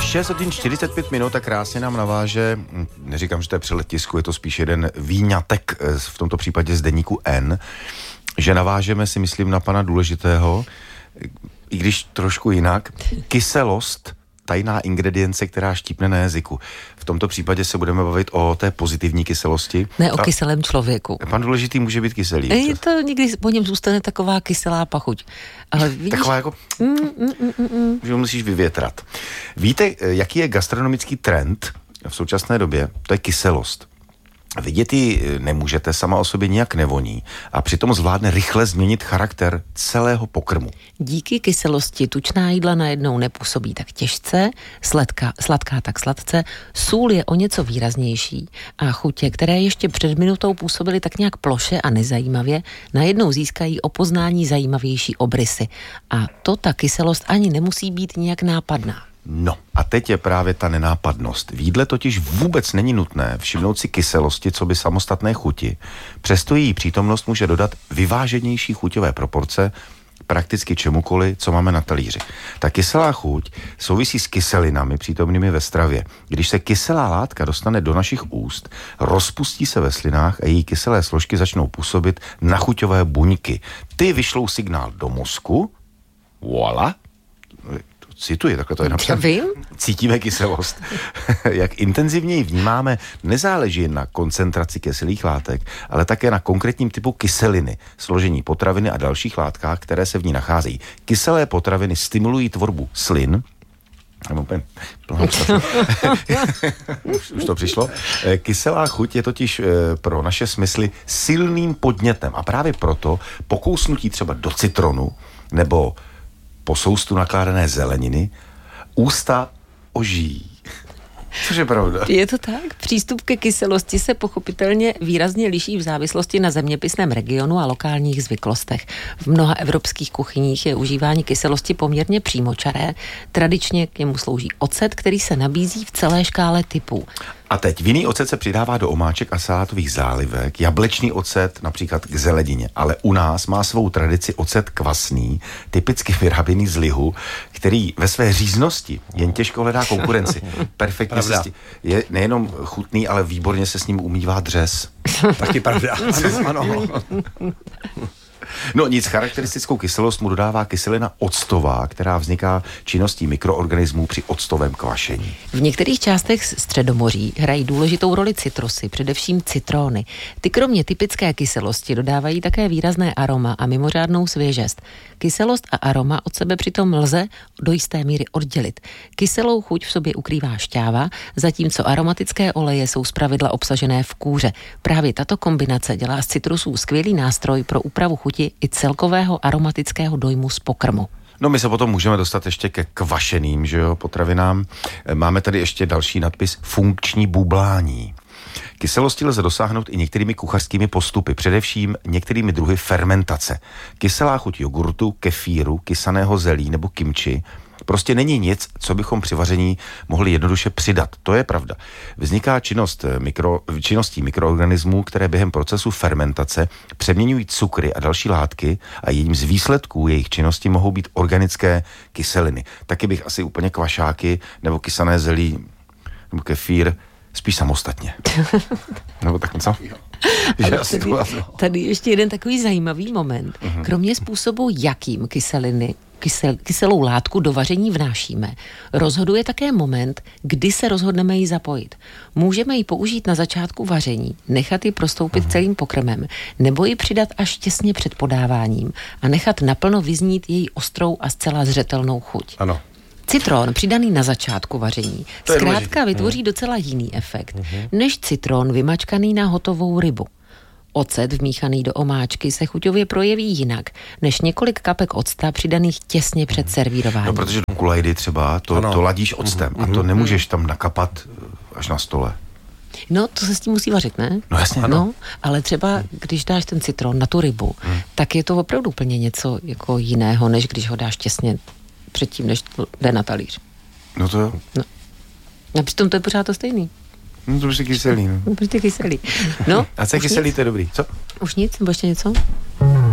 6:45 a krásně nám naváže, neříkám, že to je přelet tisku, je to spíš jeden výňatek, v tomto případě z deníku N, že navážeme, si myslím, na pana důležitého, i když trošku jinak, kyselost, tajná ingredience, která štípne na jazyku. V tomto případě se budeme bavit o té pozitivní kyselosti. Ne o kyselém člověku. Pan důležitý může být kyselý. Je to někdy po něm zůstane taková kyselá pachuť. Ale vidíš... Taková jako... že ho musíš vyvětrat. Víte, jaký je gastronomický trend v současné době? To je kyselost. Vidět ji nemůžete, sama o sobě nijak nevoní a přitom zvládne rychle změnit charakter celého pokrmu. Díky kyselosti tučná jídla najednou nepůsobí tak těžce, sladká tak sladce, sůl je o něco výraznější a chutě, které ještě před minutou působily tak nějak ploše a nezajímavě, najednou získají o poznání zajímavější obrysy. A to ta kyselost ani nemusí být nijak nápadná. No a teď je právě ta nenápadnost. V jídle totiž vůbec není nutné všimnout si kyselosti, co by samostatné chuti. Přesto její přítomnost může dodat vyváženější chuťové proporce prakticky čemukoliv, co máme na talíři. Ta kyselá chuť souvisí s kyselinami přítomnými ve stravě. Když se kyselá látka dostane do našich úst, rozpustí se ve slinách a její kyselé složky začnou působit na chuťové buňky. Ty vyšlou signál do mozku, voilà, cituji, takhle to je napsáno. Cítíme kyselost. Jak intenzivněji vnímáme, nezáleží jen na koncentraci kyselých látek, ale také na konkrétním typu kyseliny, složení potraviny a dalších látkách, které se v ní nacházejí. Kyselé potraviny stimulují tvorbu slin, už to přišlo. Kyselá chuť je totiž pro naše smysly silným podnětem a právě proto pokousnutí třeba do citronu nebo po soustu nakládané zeleniny ústa ožijí. Což je pravda. Je to tak? Přístup ke kyselosti se pochopitelně výrazně liší v závislosti na zeměpisném regionu a lokálních zvyklostech. V mnoha evropských kuchyních je užívání kyselosti poměrně přímočaré. Tradičně k němu slouží ocet, který se nabízí v celé škále typů. A teď vinný ocet se přidává do omáček a salátových zálivek, jablečný ocet například k zelenině, ale u nás má svou tradici ocet kvasný, typicky vyráběný z lihu, který ve své říznosti jen těžko hledá konkurenci. Perfektně je nejenom chutný, ale výborně se s ním umývá dřez. Taky pravda. Ano. No nic, charakteristickou kyselost mu dodává kyselina octová, která vzniká činností mikroorganismů při octovém kvašení. V některých částech Středomoří hrají důležitou roli citrusy, především citróny. Ty kromě typické kyselosti dodávají také výrazné aroma a mimořádnou svěžest. Kyselost a aroma od sebe přitom lze do jisté míry oddělit. Kyselou chuť v sobě ukrývá šťáva, zatímco aromatické oleje jsou zpravidla obsažené v kůře. Právě tato kombinace dělá z citrusů skvělý nástroj pro úpravu chuti i celkového aromatického dojmu z pokrmu. No my se potom můžeme dostat ještě ke kvašeným, že jo, potravinám. Máme tady ještě další nadpis funkční bublání. Kyselosti lze dosáhnout i některými kuchařskými postupy, především některými druhy fermentace. Kyselá chuť jogurtu, kefíru, kysaného zelí nebo kimči prostě není nic, co bychom při vaření mohli jednoduše přidat. To je pravda. Vzniká činností mikroorganismů, které během procesu fermentace přeměňují cukry a další látky a jedním z výsledků jejich činnosti mohou být organické kyseliny. Taky bych asi úplně kvašáky nebo kysané zelí nebo kefír spíš samostatně. Nebo tak něco? Tady ještě jeden takový zajímavý moment. Kromě způsobu, jakým kyselou látku do vaření vnášíme, rozhoduje také moment, kdy se rozhodneme ji zapojit. Můžeme ji použít na začátku vaření, nechat ji prostoupit celým pokrmem, nebo ji přidat až těsně před podáváním a nechat naplno vyznít její ostrou a zcela zřetelnou chuť. Ano. Citron přidaný na začátku vaření zkrátka vytvoří docela jiný efekt, než citron vymačkaný na hotovou rybu. Ocet vmíchaný do omáčky se chuťově projeví jinak, než několik kapek octa přidaných těsně před servírováním. No, protože do kulajdy třeba to ladíš octem a to nemůžeš tam nakapat až na stole. No, to se s tím musí vařit, ne? No jasně. No, ale třeba, když dáš ten citron na tu rybu, tak je to opravdu úplně něco jako jiného, než když ho dáš těsně předtím, než to jde na talíř. No to jo. No. A přitom to je pořád to stejný. No to prostě kyselý, no. Prostě kyselý. No. A co je kyselý, to je dobrý. Co? Už nic, nebo ještě něco?